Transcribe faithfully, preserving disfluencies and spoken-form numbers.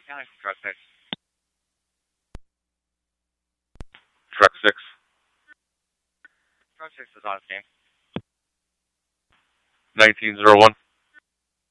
County, truck six. Truck six. Truck six is on scene. nineteen zero one.